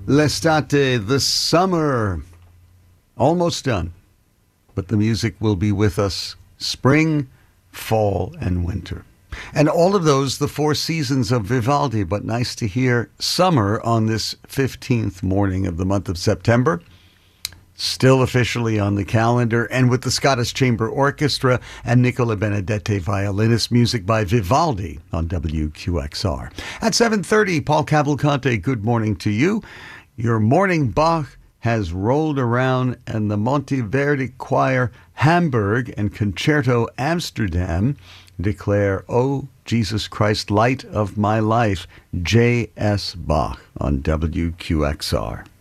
L'estate, the summer, almost done, but the music will be with us spring, fall, and winter. And all of those, the four seasons of Vivaldi, but nice to hear summer on this 15th morning of the month of September. Still officially on the calendar, and with the Scottish Chamber Orchestra and Nicola Benedetti violinist, music by Vivaldi on WQXR. At 7:30, Paul Cavalcante, good morning to you. Your morning Bach has rolled around, and the Monteverdi Choir Hamburg and Concerto Amsterdam declare, "O Jesus Christ, Light of My Life," J.S. Bach on WQXR.